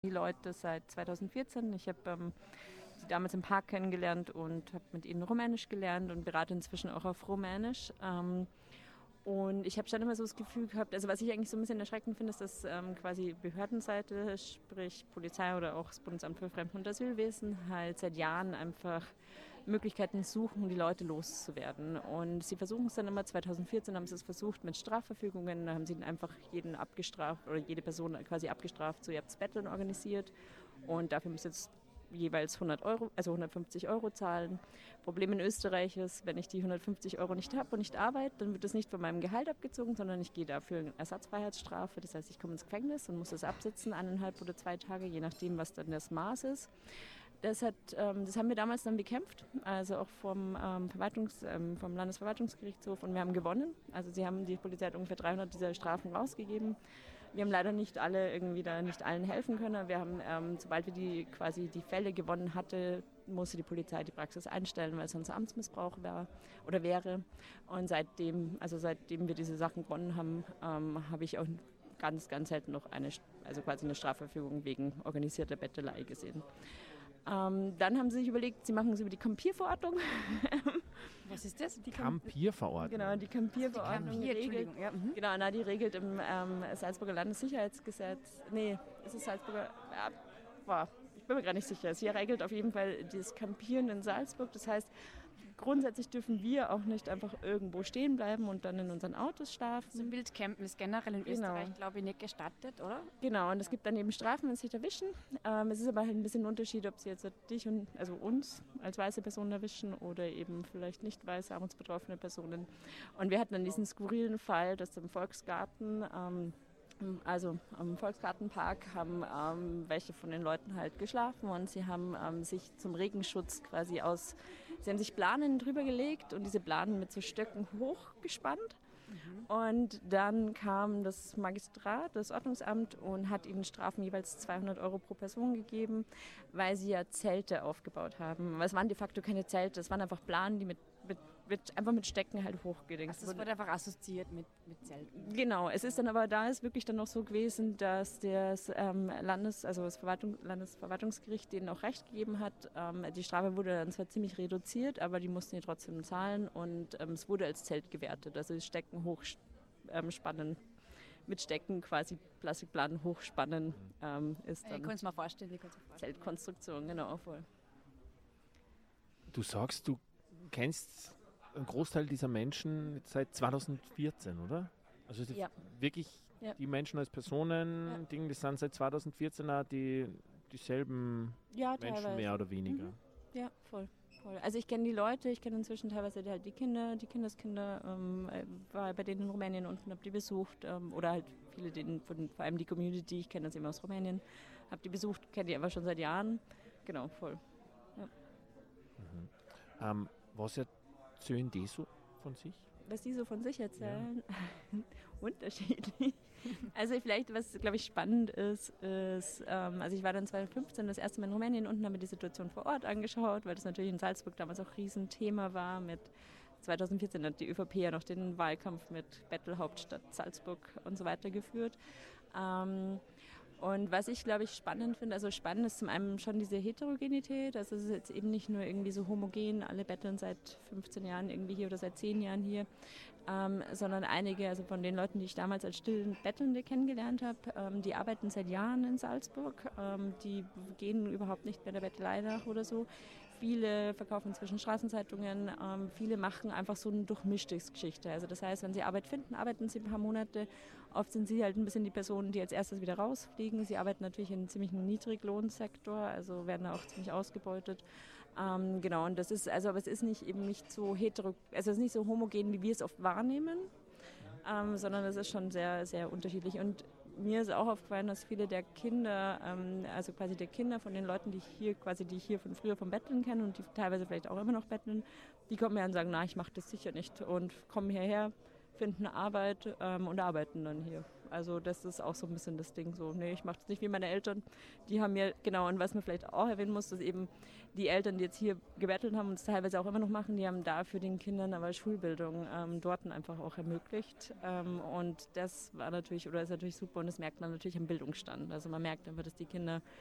Die Leute seit 2014. Ich habe sie damals im Park kennengelernt und habe mit ihnen Rumänisch gelernt und berate inzwischen auch auf Rumänisch. Und ich habe schon immer so das Gefühl gehabt, also was ich eigentlich so ein bisschen erschreckend finde, ist, dass quasi Behördenseite, sprich Polizei oder auch das Bundesamt für Fremden- und Asylwesen, halt seit Jahren einfach Möglichkeiten suchen, die Leute loszuwerden. Und sie versuchen es dann immer, 2014 haben sie es versucht mit Strafverfügungen, da haben sie dann einfach jeden abgestraft oder jede Person quasi abgestraft, so ihr habt's Betteln organisiert und dafür müsst ihr jetzt jeweils 100 Euro, also 150 Euro zahlen. Problem in Österreich ist, wenn ich die 150 Euro nicht habe und nicht arbeite, dann wird das nicht von meinem Gehalt abgezogen, sondern ich gehe dafür in Ersatzfreiheitsstrafe. Das heißt, ich komme ins Gefängnis und muss das absitzen, 1,5 oder 2 Tage, je nachdem, was dann das Maß ist. Das haben wir damals dann bekämpft, also auch vom Landesverwaltungsgerichtshof, und wir haben gewonnen. Also die Polizei hat ungefähr 300 dieser Strafen rausgegeben. Wir haben leider nicht nicht allen helfen können. Wir haben, sobald wir die Fälle gewonnen hatten, musste die Polizei die Praxis einstellen, weil es sonst Amtsmissbrauch wäre. Und seitdem wir diese Sachen gewonnen haben, habe ich auch ganz, ganz selten noch eine Strafverfügung wegen organisierter Bettelei gesehen. Dann haben sie sich überlegt, sie machen es über die Campierverordnung. Was ist das? Die Campierverordnung? Genau, die Campierverordnung regelt, die regelt im Salzburger Landessicherheitsgesetz, ist es Salzburger, ich bin mir gar nicht sicher. Sie regelt auf jeden Fall das Campieren in Salzburg. Das heißt, grundsätzlich dürfen wir auch nicht einfach irgendwo stehen bleiben und dann in unseren Autos schlafen. So Wildcampen ist generell in Österreich, glaube ich, nicht gestattet, oder? Genau, und es gibt dann eben Strafen, wenn sie sich erwischen. Es ist aber halt ein bisschen ein Unterschied, ob sie jetzt uns als weiße Personen erwischen oder eben vielleicht nicht weiße, armutsbetroffene Personen. Und wir hatten dann diesen skurrilen Fall, dass im Volksgarten, am Volksgartenpark, haben welche von den Leuten halt geschlafen und sie haben sich zum Regenschutz sie haben sich Planen drüber gelegt und diese Planen mit so Stöcken hochgespannt. Und dann kam das Magistrat, das Ordnungsamt, und hat ihnen Strafen jeweils 200 Euro pro Person gegeben, weil sie ja Zelte aufgebaut haben. Aber es waren de facto keine Zelte, es waren einfach Planen, die einfach mit Stecken halt hochgedingst wurden. Also es wurde einfach assoziiert mit Zelten. Genau, es ist dann aber wirklich dann noch so gewesen, dass das Landesverwaltungsgericht denen auch Recht gegeben hat. Die Strafe wurde dann zwar ziemlich reduziert, aber die mussten die trotzdem zahlen und es wurde als Zelt gewertet. Also die Stecken hochspannen, mit Stecken quasi Plastikplanen hochspannen ist dann. Ich kann es mir vorstellen. Zeltkonstruktion, genau, voll. Du sagst, du kennst einen Großteil dieser Menschen seit 2014, oder? Also wirklich die Menschen als Personen, die sind seit 2014 auch dieselben Menschen teilweise. Mehr oder weniger. Ja, voll. Also ich kenne die Leute, ich kenne inzwischen teilweise halt die Kinder, die Kindeskinder, war bei denen in Rumänien unten, habe die besucht, oder halt viele, vor allem die Community, ich kenne das immer aus Rumänien, habe die besucht, kenne die einfach schon seit Jahren. Genau, voll. Ja. Was erzählen die so von sich? Was die so von sich erzählen? Ja. Unterschiedlich. Also vielleicht, was, glaube ich, spannend ist, also ich war dann 2015 das erste Mal in Rumänien unten, habe mir die Situation vor Ort angeschaut, weil das natürlich in Salzburg damals auch ein Riesenthema war. 2014 hat die ÖVP ja noch den Wahlkampf mit Bettelhauptstadt Salzburg und so weiter geführt. Und was ich, glaube ich, spannend finde, also spannend ist zum einen schon diese Heterogenität, also es ist jetzt eben nicht nur irgendwie so homogen, alle betteln seit 15 Jahren irgendwie hier oder seit 10 Jahren hier, sondern einige, also von den Leuten, die ich damals als stillen Bettelnde kennengelernt habe, die arbeiten seit Jahren in Salzburg, die gehen überhaupt nicht bei der Bettelei nach oder so. Viele verkaufen inzwischen Straßenzeitungen, viele machen einfach so eine Durchmischungsgeschichte. Also das heißt, wenn sie Arbeit finden, arbeiten sie ein paar Monate. Oft sind sie halt ein bisschen die Personen, die als erstes wieder rausfliegen. Sie arbeiten natürlich in einem ziemlich Niedriglohnsektor, also werden auch ziemlich ausgebeutet. Genau, und das ist, aber es ist nicht so es ist nicht so homogen, wie wir es oft wahrnehmen, sondern es ist schon sehr, sehr unterschiedlich. Und mir ist auch aufgefallen, dass viele der Kinder, also quasi der Kinder von den Leuten, die ich hier von früher vom Betteln kenne und die teilweise vielleicht auch immer noch betteln, die kommen her und sagen, ich mache das sicher nicht und kommen hierher, finden Arbeit und arbeiten dann hier. Also das ist auch so ein bisschen das Ding so, nee, ich mache das nicht wie meine Eltern. Die haben mir, genau, und was man vielleicht auch erwähnen muss, dass eben die Eltern, die jetzt hier gebettelt haben und es teilweise auch immer noch machen, die haben da für den Kindern aber Schulbildung dort einfach auch ermöglicht. Und das war natürlich, oder ist natürlich super und das merkt man natürlich am Bildungsstand. Also man merkt einfach, dass die Kinder